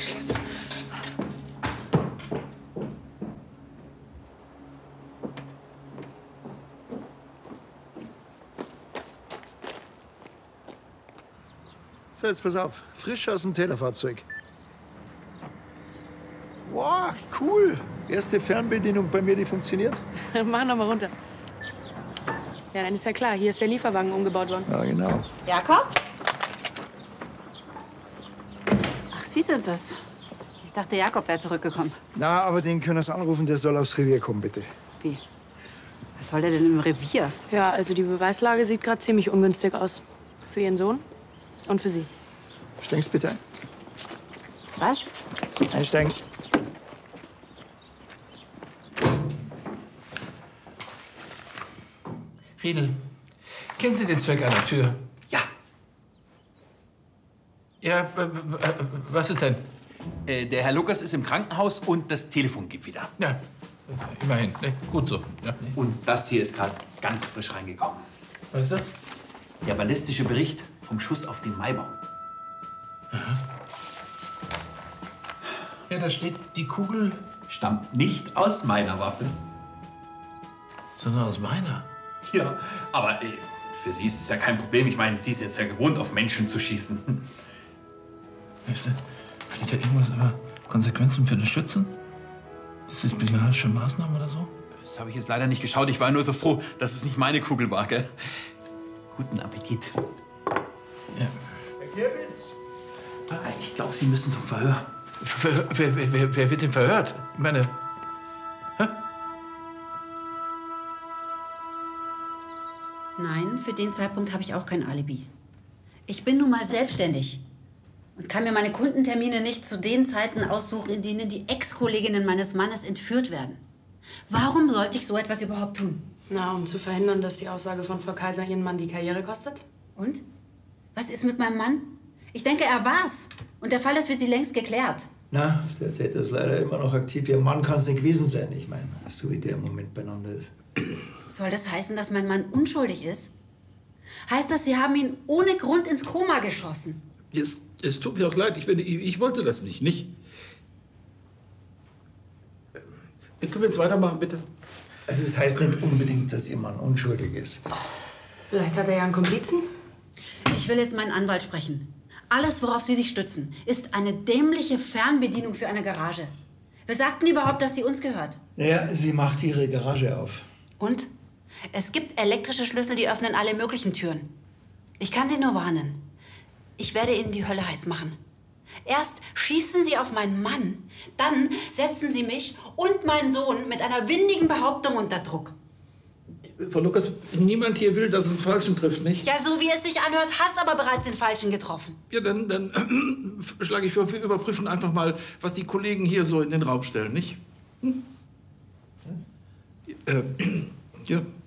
Schluss. So, jetzt pass auf. Frisch aus dem Tellerfahrzeug. Wow, cool. Erste Fernbedienung bei mir, die funktioniert. Mach noch mal runter. Ja, dann ist ja klar. Hier ist der Lieferwagen umgebaut worden. Ja, genau. Jakob? Ach, Sie sind das. Ich dachte, Jakob wäre zurückgekommen. Na, aber den können Sie anrufen, der soll aufs Revier kommen, bitte. Wie? Was soll der denn im Revier? Ja, also die Beweislage sieht gerade ziemlich ungünstig aus. Für Ihren Sohn und für Sie. Steigst bitte ein. Was? Einsteigen. Riedel, kennen Sie den Zweck einer Tür? Ja. Ja, was ist denn? Der Herr Lukas ist im Krankenhaus und das Telefon geht wieder. Ja, immerhin. Ne? Gut so. Ja. Und das hier ist gerade ganz frisch reingekommen. Was ist das? Der ballistische Bericht vom Schuss auf den Maibaum. Ja, da steht, die Kugel... Stammt nicht aus meiner Waffe. Sondern aus meiner. Ja, aber für Sie ist es ja kein Problem. Ich meine, Sie ist jetzt ja gewohnt, auf Menschen zu schießen. Steht da irgendwas über Konsequenzen für den Schützen? Disziplinarische Maßnahmen oder so? Das habe ich jetzt leider nicht geschaut. Ich war nur so froh, dass es nicht meine Kugel war, gell? Guten Appetit. Ja. Herr Kirwitz? Ich glaube, Sie müssen zum Verhör. Wer wird denn verhört? Ich meine... Nein, für den Zeitpunkt habe ich auch kein Alibi. Ich bin nun mal selbstständig und kann mir meine Kundentermine nicht zu den Zeiten aussuchen, in denen die Ex-Kolleginnen meines Mannes entführt werden. Warum sollte ich so etwas überhaupt tun? Na, um zu verhindern, dass die Aussage von Frau Kaiser Ihren Mann die Karriere kostet? Und? Was ist mit meinem Mann? Ich denke, er war's. Und der Fall ist für Sie längst geklärt. Na, der Täter ist leider immer noch aktiv. Ihr Mann kann es nicht gewesen sein. Ich meine, so wie der im Moment beieinander ist. Soll das heißen, dass mein Mann unschuldig ist? Heißt das, Sie haben ihn ohne Grund ins Koma geschossen? Es tut mir auch leid, ich wollte das nicht. Können wir jetzt weitermachen, bitte? Also es heißt nicht unbedingt, dass Ihr Mann unschuldig ist. Vielleicht hat er ja einen Komplizen? Ich will jetzt meinen Anwalt sprechen. Alles, worauf Sie sich stützen, ist eine dämliche Fernbedienung für eine Garage. Wir sagten überhaupt, dass sie uns gehört. Naja, sie macht ihre Garage auf. Und? Es gibt elektrische Schlüssel, die öffnen alle möglichen Türen. Ich kann Sie nur warnen. Ich werde Ihnen die Hölle heiß machen. Erst schießen Sie auf meinen Mann, dann setzen Sie mich und meinen Sohn mit einer windigen Behauptung unter Druck. Frau Lukas, niemand hier will, dass es einen Falschen trifft, nicht? Ja, so wie es sich anhört, hat's aber bereits den Falschen getroffen. Ja, dann schlage ich vor, wir überprüfen einfach mal, was die Kollegen hier so in den Raum stellen, nicht? Ja.